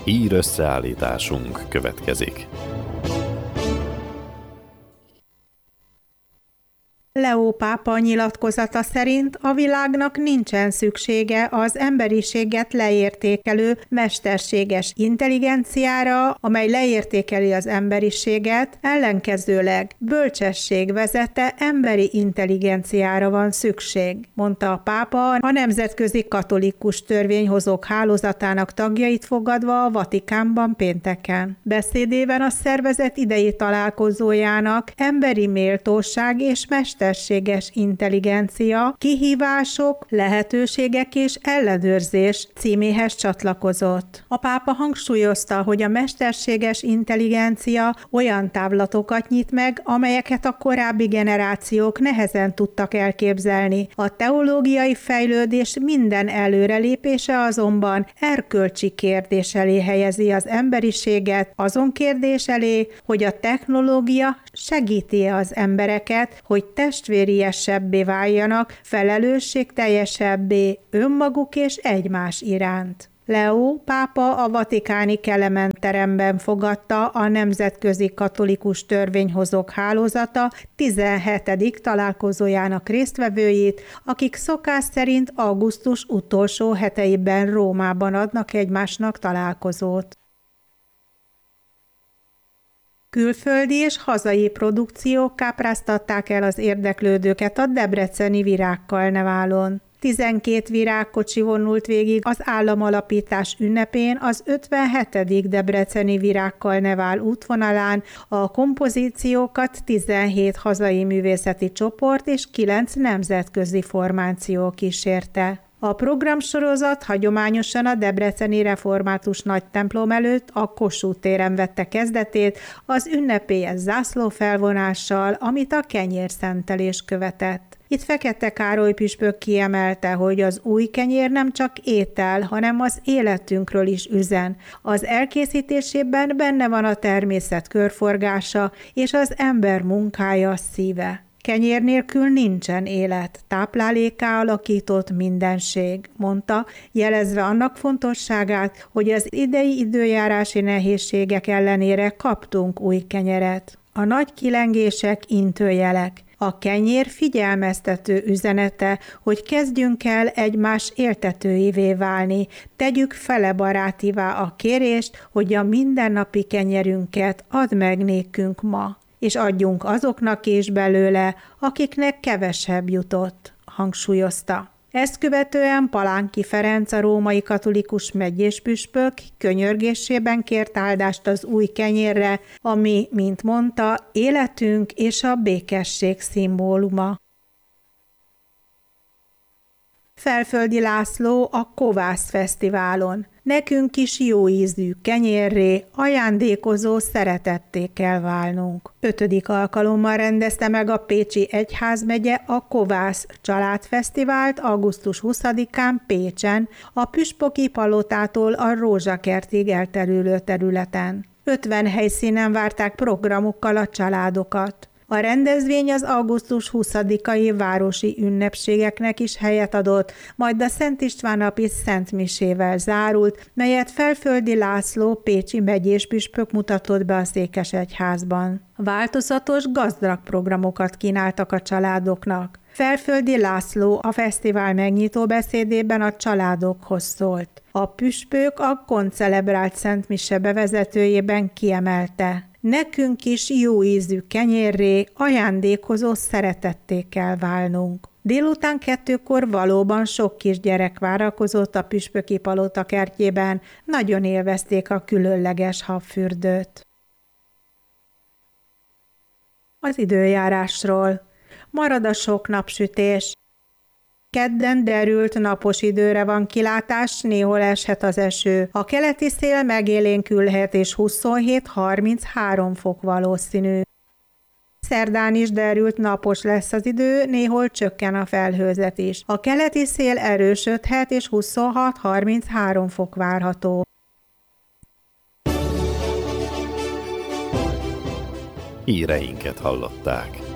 Hír összeállításunk következik. Leó pápa nyilatkozata szerint a világnak nincsen szüksége az emberiséget leértékelő mesterséges intelligenciára, amely leértékeli az emberiséget, ellenkezőleg bölcsesség-vezette emberi intelligenciára van szükség, mondta a pápa a Nemzetközi Katolikus Törvényhozók Hálózatának tagjait fogadva a Vatikánban pénteken. Beszédében a szervezet idei találkozójának emberi méltóság és mesterséges intelligencia, kihívások, lehetőségek és ellenőrzés címéhez csatlakozott. A pápa hangsúlyozta, hogy a mesterséges intelligencia olyan távlatokat nyit meg, amelyeket a korábbi generációk nehezen tudtak elképzelni. A teológiai fejlődés minden előrelépése azonban erkölcsi kérdés elé helyezi az emberiséget, azon kérdés elé, hogy a technológia segíti az embereket, hogy testvériesebbé váljanak, felelősségteljesebbé önmaguk és egymás iránt. Leó pápa a vatikáni Kelemen teremben fogadta a Nemzetközi Katolikus Törvényhozók Hálózata 17. találkozójának résztvevőit, akik szokás szerint augusztus utolsó heteiben Rómában adnak egymásnak találkozót. Külföldi és hazai produkciók kápráztatták el az érdeklődőket a debreceni Virágkarneválon. 12 virágkocsi vonult végig az államalapítás ünnepén az 57. debreceni Virágkarnevál útvonalán, a kompozíciókat 17 hazai művészeti csoport és 9 nemzetközi formáció kísérte. A programsorozat hagyományosan a debreceni református nagytemplom előtt a Kossuth téren vette kezdetét az ünnepélyes zászlófelvonással, amit a kenyérszentelés követett. Itt Fekete Károly püspök kiemelte, hogy az új kenyér nem csak étel, hanem az életünkről is üzen. Az elkészítésében benne van a természet körforgása és az ember munkája szíve. Kenyér nélkül nincsen élet, táplálékká alakított mindenség, mondta, jelezve annak fontosságát, hogy az idei időjárási nehézségek ellenére kaptunk új kenyeret. A nagy kilengések intőjelek. A kenyér figyelmeztető üzenete, hogy kezdjünk el egymás éltetőivé válni, tegyük felebarátivá a kérést, hogy a mindennapi kenyerünket add meg nékünk ma, és adjunk azoknak is belőle, akiknek kevesebb jutott, hangsúlyozta. Ezt követően Palánki Ferenc, a római katolikus megyéspüspök könyörgésében kért áldást az új kenyérre, ami, mint mondta, életünk és a békesség szimbóluma. Felföldi László a Kovász Fesztiválon. Nekünk is jó ízű kenyérré, ajándékozó szeretetté kell válnunk. 5. alkalommal rendezte meg a Pécsi Egyházmegye a Kovász Családfesztivált augusztus 20-án Pécsen, a Püspöki Palotától a Rózsakertig elterülő területen. 50 helyszínen várták programokkal a családokat. A rendezvény az augusztus 20-ai városi ünnepségeknek is helyet adott, majd a Szent István napi Szent Misével zárult, melyet Felföldi László pécsi megyéspüspök mutatott be a Székesegyházban. Változatos, gazdag programokat kínáltak a családoknak. Felföldi László a fesztivál megnyitó beszédében a családokhoz szólt. A püspök a koncelebrált Szent Mise bevezetőjében kiemelte: nekünk is jó ízű kenyérré, ajándékozó szeretetté kell válnunk. Délután 2-kor valóban sok kisgyerek várakozott a Püspöki Palota kertjében, nagyon élvezték a különleges habfürdőt. Az időjárásról. Marad a sok napsütés. Kedden derült napos időre van kilátás, néhol eshet az eső. A keleti szél megélénkülhet és 27-33 fok valószínű. Szerdán is derült napos lesz az idő, néhol csökken a felhőzet is. A keleti szél erősödhet és 26-33 fok várható. Híreinket hallották.